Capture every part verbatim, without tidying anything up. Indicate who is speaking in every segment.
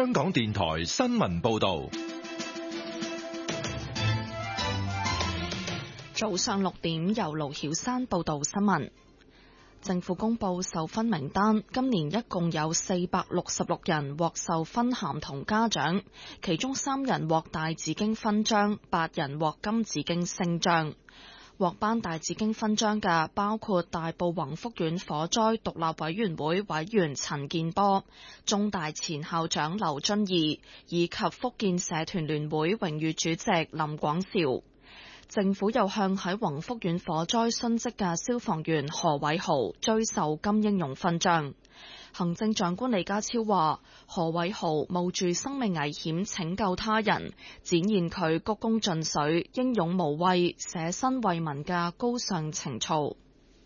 Speaker 1: 香港電台新聞報道。
Speaker 2: 早上六點，由盧曉珊報道新聞。政府公布授勳名單，今年一共有四百六十六人獲授勳銜同嘉獎，其中三人獲大紫荊勳章，八人獲金紫荊星章。獲頒大紫荊勳章嘅包括大埔宏福苑火災獨立委員會委員陳健波、中大前校長劉遵義以及福建社團聯會榮譽主席林廣兆。政府又向喺宏福苑火災殉職嘅消防員何偉豪追授金英勇勳章。行政長官李家超話，何偉豪冒住生命危險拯救他人，展現佢鞠躬盡瘁、英勇無畏、捨身為民嘅高尚情操。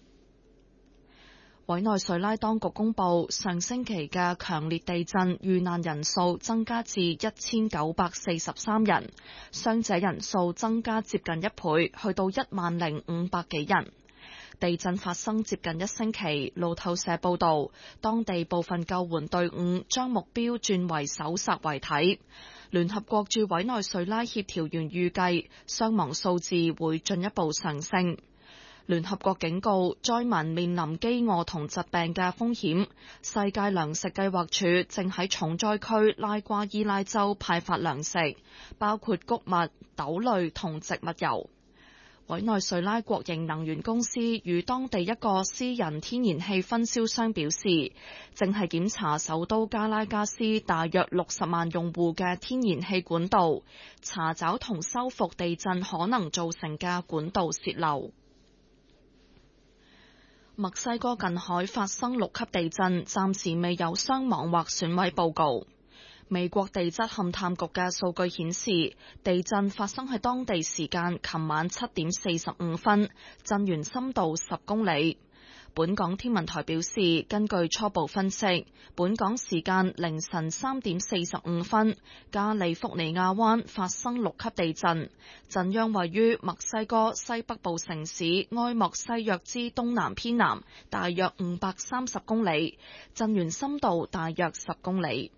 Speaker 2: 委內瑞拉當局公布，上星期嘅強烈地震遇難人數增加至一千九百四十三人，傷者人數增加接近一倍，去到一萬零五百幾人。地震發生接近一星期，路透社報道，當地部分救援隊伍將目標轉為搜索遺體。聯合國駐委內瑞拉協調員預計，傷亡數字會進一步上升。聯合國警告，災民面臨饑餓同疾病嘅風險。世界糧食計劃署正喺重災區拉瓜伊拉州派發糧食，包括穀物、豆類同植物油。委內瑞拉國營能源公司與當地一個私人天然氣分銷商表示，正係檢查首都加拉加斯大約六十萬用戶嘅天然氣管道，查找同修復地震可能造成嘅管道洩漏。墨西哥近海發生六級地震，暫時未有傷亡或損毀報告。美國地質勘探局嘅數據顯示，地震發生喺當地時間琴晚七點四十五分，震源深度十公里。本港天文台表示，根據初步分析，本港時間凌晨三點四十五分，加利福尼亞灣發生六級地震，震央位於墨西哥西北部城市埃莫西約之東南偏南，大約五百三十公里，震源深度大約十公里。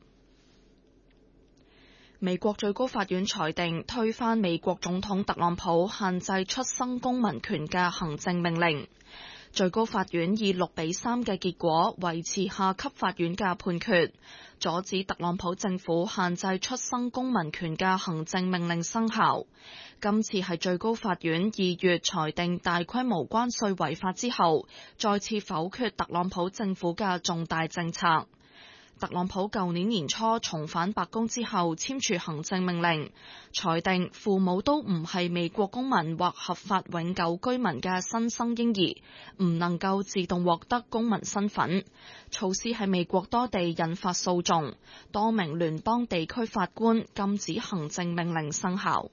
Speaker 2: 美國最高法院裁定推翻美國總統特朗普限制出生公民權嘅行政命令。最高法院以六比三嘅結果維持下級法院嘅判決，阻止特朗普政府限制出生公民權嘅行政命令生效。今次係最高法院二月裁定大規模關稅違法之後，再次否決特朗普政府嘅重大政策。特朗普舊年年初重返白宮之後簽署行政命令，裁定父母都唔係美國公民或合法永久居民嘅新生嬰兒唔能夠自動獲得公民身份。措施喺美國多地引發訴訟，多名聯邦地區法官禁止行政命令生效。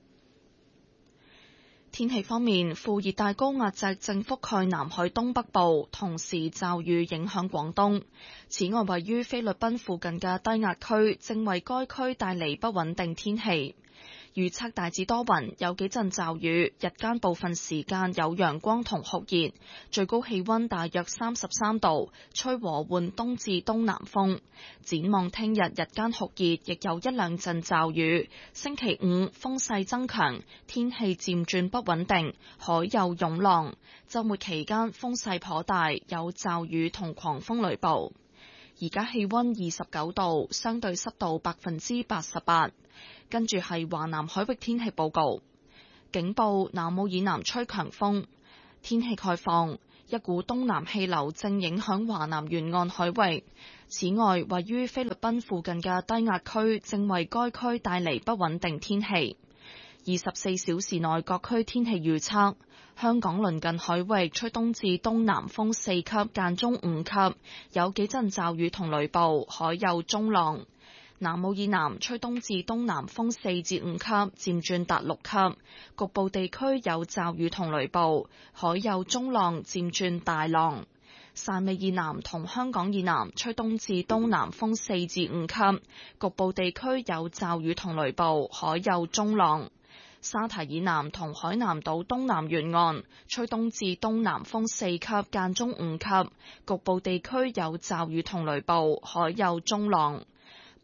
Speaker 2: 天氣方面，副熱帶高壓脊正覆蓋南海東北部，同時驟雨影響廣東。此外，位於菲律賓附近嘅低壓區正為該區帶嚟不穩定天氣。預測大致多雲，有幾陣驟雨，日間部分時間有陽光同酷熱，最高氣溫大約三十三度，吹和緩東至東南風。展望聽日日間酷熱，亦有一兩陣驟雨。星期五風勢增強，天氣漸轉不穩定，海有湧浪。週末期間風勢頗大，有驟雨同狂風雷暴。而家氣溫二十九度，相對濕度百分之八十八。跟住係華南海域天氣報告，警報：南澳以南吹強風，天氣概況，一股東南氣流正影響華南沿岸海域。此外，位於菲律賓附近嘅低壓區正為該區帶嚟不穩定天氣。二十四小時內各區天氣預測：香港鄰近海域吹東至東南風四級，間中五級，有幾陣驟雨同雷暴，海有中浪。南澳以南吹東至東南風四至五級，漸轉達六級，局部地區有驟雨同雷暴，海有中浪，漸轉大浪。汕尾以南同香港以南吹東至東南風四至五級，局部地區有驟雨同雷暴，海有中浪。沙堤以南同海南島東南沿岸吹東至東南風四級，間中五級，局部地區有驟雨同雷暴，海有中浪。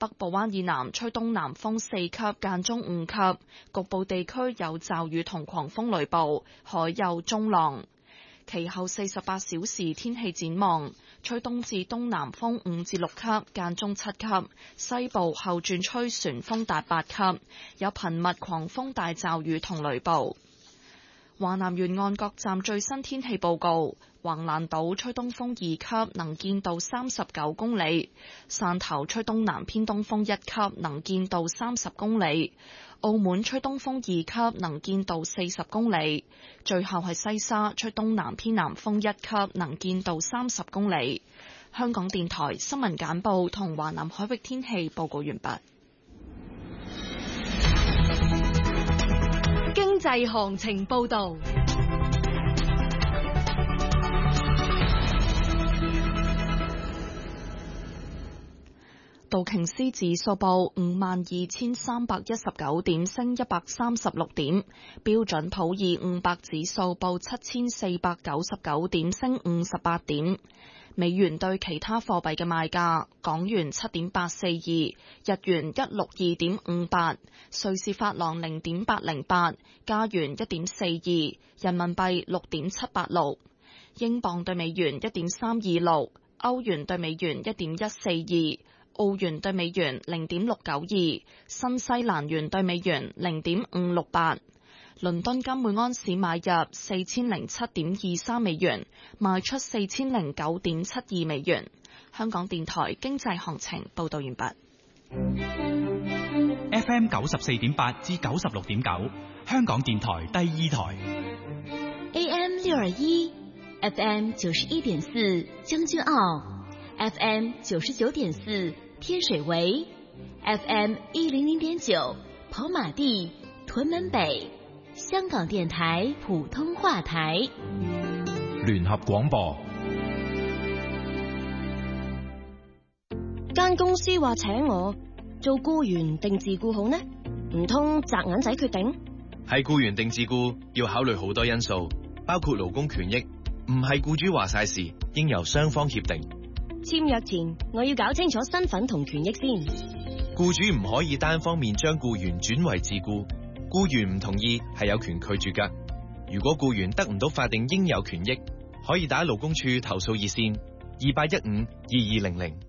Speaker 2: 北部灣以南吹東南風四級，間中五級，局部地區有驟雨同狂風雷暴，海有中浪。其後四十八小時天氣展望，吹東至東南風五至六級，間中七級，西部後轉吹旋風達八級，有頻密狂風大驟雨同雷暴。華南沿岸各站最新天氣報告：橫瀾島吹東風二級，能見度三十九公里；汕頭吹東南偏東風一級，能見度三十公里；澳門吹東風二級，能見度四十公里；最後係西沙吹東南偏南風一級，能見度三十公里。香港電台新聞簡報同華南海域天氣報告完畢。
Speaker 3: 經濟行情報道。
Speaker 2: 道瓊斯指數報五萬二千三百一十九點，升一百三十六點。標準普爾五百指數報七千四百九十九點，升五十八點。美元對其他貨幣嘅賣價：港元七點八四二，日元一六二點五八，瑞士法郎零點八零八，加元一點四二，人民幣六點七八六，英鎊對美元一點三二六，歐元對美元一點一四二，澳元對美元零點六九二，新西蘭元對美元零點五六八。倫敦金每安士買入四千零七點二三美元，賣出四千零九點七二美元。香港電台經濟行情報道完畢。
Speaker 4: F M 九十四點八至九十六點九，香港電台第二台。
Speaker 3: A M 六二一，F M 九十一點四將軍澳 ，F M 九十九點四天水圍 ，F M 一零零點九跑馬地屯門北。香港電台普通話台
Speaker 1: 聯合廣播。
Speaker 5: 間公司話請我做僱員定自僱好呢？唔通擲銀仔決定？
Speaker 6: 係僱員定自僱要考慮好多因素，包括勞工權益，唔係僱主話晒事，應由雙方協定。
Speaker 5: 簽約前我要搞清楚身份同權益先。
Speaker 6: 僱主唔可以單方面將僱員轉為自僱。僱員唔同意係有權拒絕㗎。如果僱員得唔到法定應有權益，可以打勞工處投訴熱線二八一五二二零零。